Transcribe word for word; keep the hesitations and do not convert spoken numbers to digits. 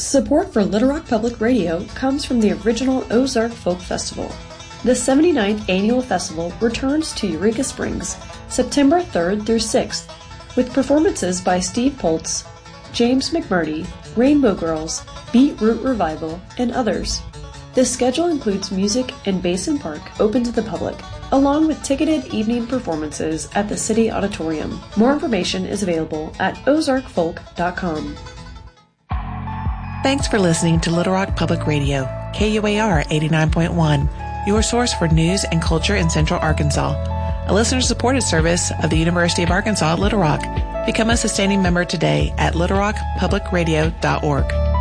Support for Little Rock Public Radio comes from the original Ozark Folk Festival. The seventy-ninth annual festival returns to Eureka Springs September third through sixth with performances by Steve Poltz, James McMurdy, Rainbow Girls, Beat Root Revival, and others. The schedule includes music in Basin Park open to the public, along with ticketed evening performances at the City Auditorium. More information is available at ozark folk dot com. Thanks for listening to Little Rock Public Radio, K U A R eighty-nine point one, your source for news and culture in Central Arkansas. A listener-supported service of the University of Arkansas at Little Rock. Become a sustaining member today at little rock public radio dot org.